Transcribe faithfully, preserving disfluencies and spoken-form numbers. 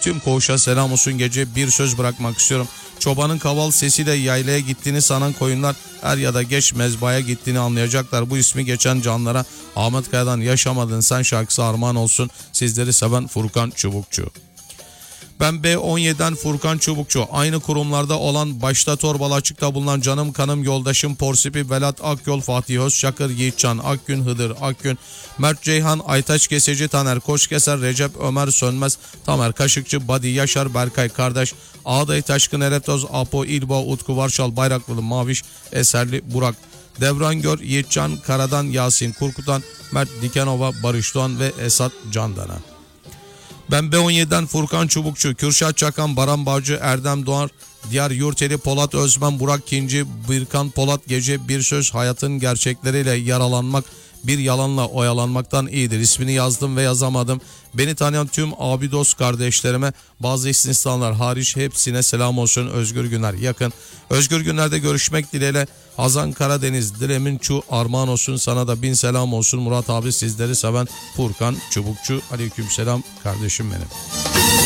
Tüm koğuşa selam olsun. Gece bir söz bırakmak istiyorum. Çobanın kaval sesiyle yaylaya gittiğini sanan koyunlar er ya da geç mezbaya gittiğini anlayacaklar. Bu ismi geçen canlara Ahmet Kaya'dan Yaşamadın Sen şarkısı armağan olsun. Sizleri seven Furkan Çubukçu. Ben B on yedi'den Furkan Çubukçu. Aynı kurumlarda olan, başta Torbalı Açık'ta bulunan canım kanım yoldaşım Porsipi, Velat Akyol, Fatih Özçakır, Yiğitcan Akgün, Hıdır Akgün, Mert Ceyhan, Aytaç Keseci, Taner Koçkeser, Recep Ömer Sönmez, Tamer Kaşıkçı, Badi Yaşar, Berkay Kardeş, Ağday Taşkın, Eretoz, Apo İlbo, Utku Varşal, Bayraklılı Maviş, Eserli Burak, Devran Gör, Yiğitcan Karadan, Yasin Kurkutan, Mert Dikenova, Barış Doğan ve Esat Candan'a. Ben B on yedi'den Furkan Çubukçu, Kürşat Çakan, Baran Bağcı, Erdem Doğar, Diyar Yurteli, Polat Özmen, Burak Kinci, Birkan Polat, Gece bir söz, hayatın gerçekleriyle yaralanmak bir yalanla oyalanmaktan iyidir. İsmini yazdım ve yazamadım. Beni tanıyan tüm abi dost kardeşlerime, bazı istisnalar hariç hepsine selam olsun. Özgür Güner yakın. Özgür Günler'de görüşmek dileğiyle. Hazan Karadeniz, Dilemin Çu armağan olsun, sana da bin selam olsun. Murat abi, sizleri seven Furkan Çubukçu. Aleyküm selam kardeşim benim.